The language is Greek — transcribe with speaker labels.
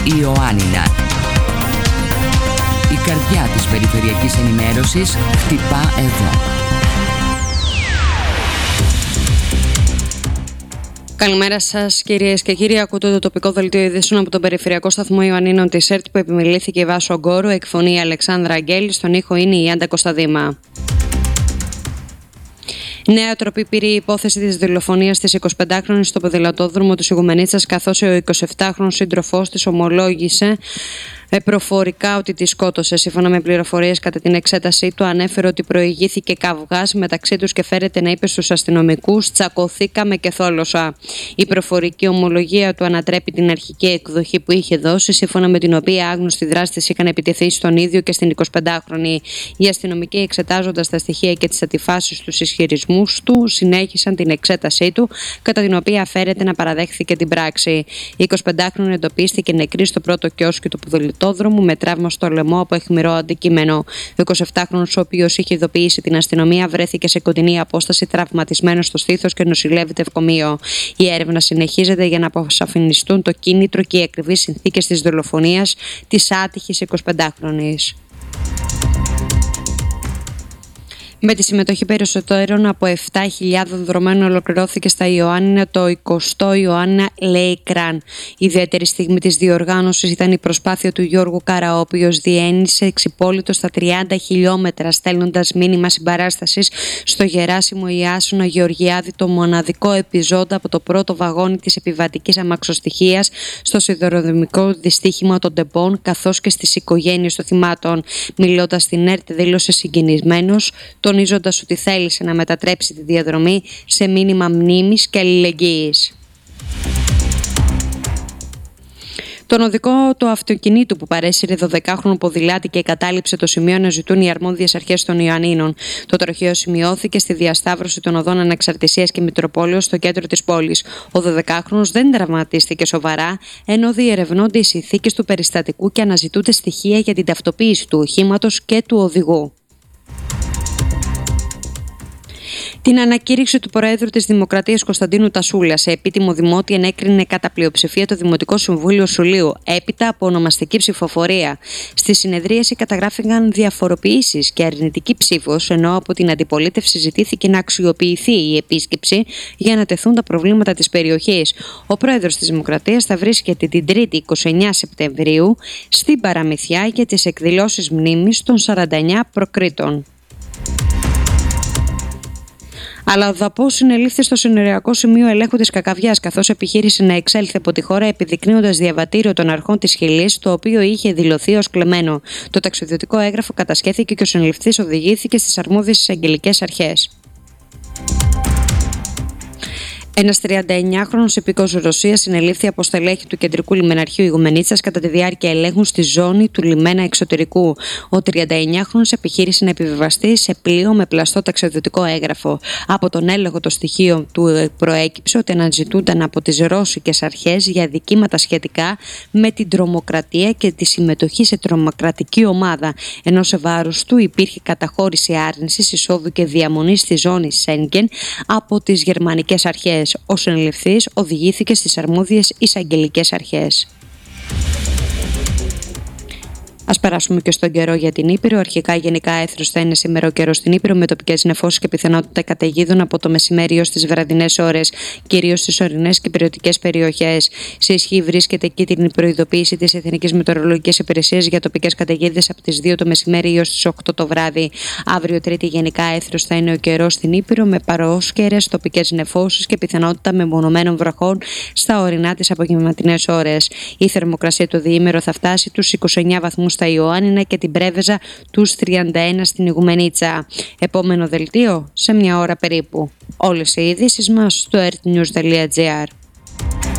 Speaker 1: Ιωάννινα. Η καρδιά της περιφερειακής ενημέρωσης χτυπά εδώ.
Speaker 2: Καλημέρα σας κυρίες και κύριοι. Ακούτε το τοπικό δελτίο ειδήσεων από τον περιφερειακό σταθμό Ιωαννίνων της ΕΡΤ που επιμελήθηκε Βάσο Γκόρου. Εκφωνεί η Αλεξάνδρα Αγγέλη. Στον ήχο είναι η Άντα Κωνσταντίμα. Νέα τροπή πήρε η υπόθεση της δολοφονίας της 25χρονης στο ποδηλατόδρομο της Ιγουμενίτσας, καθώς ο 27χρονος σύντροφός της ομολόγησε προφορικά ότι τη σκότωσε. Σύμφωνα με πληροφορίες κατά την εξέτασή του, ανέφερε ότι προηγήθηκε καυγάς μεταξύ τους και φέρεται να είπε στους αστυνομικούς «Τσακωθήκαμε και θόλωσα». Η προφορική ομολογία του ανατρέπει την αρχική εκδοχή που είχε δώσει, σύμφωνα με την οποία άγνωστοι δράστες είχαν επιτεθεί στον ίδιο και στην 25χρονη. Οι αστυνομικοί, εξετάζοντας τα στοιχεία και τις αντιφάσεις στους ισχυρισμούς του, συνέχισαν την εξέτασή του, κατά την οποία φέρεται να παραδέχθηκε την πράξη. Η 25χρονη εντοπίστηκε νεκρή στο πρώτο κιόσκι του ποδηλατόδρομου με τραύμα στο λαιμό από αιχμηρό αντικείμενο. Ο 27χρονος, ο οποίος είχε ειδοποιήσει την αστυνομία, βρέθηκε σε κοντινή απόσταση τραυματισμένος στο στήθος και νοσηλεύεται ευκομείο. Η έρευνα συνεχίζεται για να αποσαφινιστούν το κίνητρο και οι ακριβείς συνθήκες της δολοφονίας της άτυχης 25χρονης. Με τη συμμετοχή περισσότερων από 7.000 δρομένων ολοκληρώθηκε στα Ιωάννινα το 20ο Ιωάννινα Lake Run. Η ιδιαίτερη στιγμή της διοργάνωσης ήταν η προσπάθεια του Γιώργου Καρά, ο οποίος διένυσε εξυπόλυτο στα 30 χιλιόμετρα, στέλνοντας μήνυμα συμπαράστασης στο Γεράσιμο Ιάσονα Γεωργιάδη, το μοναδικό επιζώντα από το πρώτο βαγόνι της επιβατικής αμαξοστοιχείας στο σιδηροδρομικό δυστύχημα των Τεμπών, καθώς και στις οικογένειες των θυμάτων. Μιλώντας στην ΕΡΤ, δήλωσε συγκινησμένος, τονίζοντας ότι θέλησε να μετατρέψει τη διαδρομή σε μήνυμα μνήμης και αλληλεγγύης. Τον οδικό του αυτοκινήτου που παρέσυρε 12χρονο ποδηλάτη και εγκατάλειψε το σημείο να ζητούν οι αρμόδιες αρχές των Ιωαννίνων. Το τροχαίο σημειώθηκε στη διασταύρωση των οδών Ανεξαρτησίας και Μητροπόλεως στο κέντρο της πόλης. Ο 12χρονος δεν τραυματίστηκε σοβαρά, ενώ διερευνώνται οι συνθήκες του περιστατικού και αναζητούνται στοιχεία για την ταυτοποίηση του οχήματος και του οδηγού. Την ανακήρυξη του Προέδρου της Δημοκρατίας Κωνσταντίνου Τασούλα σε επίτιμο δημότη ενέκρινε κατά πλειοψηφία το Δημοτικό Συμβούλιο Σουλείου, έπειτα από ονομαστική ψηφοφορία. Στη συνεδρίαση καταγράφηκαν διαφοροποιήσεις και αρνητική ψήφος, ενώ από την αντιπολίτευση ζητήθηκε να αξιοποιηθεί η επίσκεψη για να τεθούν τα προβλήματα της περιοχής. Ο Πρόεδρος της Δημοκρατίας θα βρίσκεται την 3η 29 Σεπτεμβρίου στην Παραμυθιά για τις εκδηλώσεις μνήμης των 49 προκρίτων. Αλλά ο ΔΑΠΟ συνελήφθη στο συνοριακό σημείο ελέγχου της Κακαβιάς, καθώς επιχείρησε να εξέλθει από τη χώρα επιδεικνύοντας διαβατήριο των αρχών της Χιλής, το οποίο είχε δηλωθεί ως κλεμμένο. Το ταξιδιωτικό έγγραφο κατασχέθηκε και ο συνελήφθης οδηγήθηκε στις αρμόδιες εισαγγελικές αρχές. Ένας 39χρονος υπηκός Ρωσίας συνελήφθη από στελέχη του Κεντρικού Λιμεναρχείου Ιγουμενίτσας κατά τη διάρκεια ελέγχου στη ζώνη του λιμένα εξωτερικού. Ο 39χρονος επιχείρησε να επιβιβαστεί σε πλοίο με πλαστό ταξιδιωτικό έγγραφο. Από τον έλεγχο των στοιχείων του προέκυψε ότι αναζητούνταν από τις ρώσικες αρχές για δικήματα σχετικά με την τρομοκρατία και τη συμμετοχή σε τρομοκρατική ομάδα, ενώ σε βάρος του υπήρχε καταχώρηση άρνησης εισόδου και διαμονή στη ζώνη Σέγγεν από τις γερμανικές αρχές. Ο συνεληφθής οδηγήθηκε στις αρμόδιες εισαγγελικές αρχές. Ας περάσουμε και στον καιρό για την Ήπειρο. Αρχικά, γενικά έθρος θα είναι σήμερα ο καιρός στην Ήπειρο, με τοπικές νεφώσεις και πιθανότητα καταιγίδων από το μεσημέρι ως τις βραδινές ώρες, κυρίως στις ορεινές και υπηρετικές περιοχές. Σε ισχύ βρίσκεται εκεί την προειδοποίηση της Εθνικής Μετεωρολογικής Υπηρεσίας για τοπικές καταιγίδες από τις 2 το μεσημέρι έως τις 8 το βράδυ. Αύριο Τρίτη, γενικά έθρος θα είναι ο καιρός στην Ήπειρο, με παρόσκαιρες τοπικές νεφώσεις και πιθανότητα μεμονωμένων βροχών στα ορεινά τις απογευματινές ώρες. Η θερμοκρασία το διήμερο θα φτάσει τους 29 βαθμούς στα Ιωάννινα και την Πρέβεζα τους 31 στην Ιγουμενίτσα. Επόμενο δελτίο σε μια ώρα περίπου. Όλες οι ειδήσεις μας στο ertnews.gr.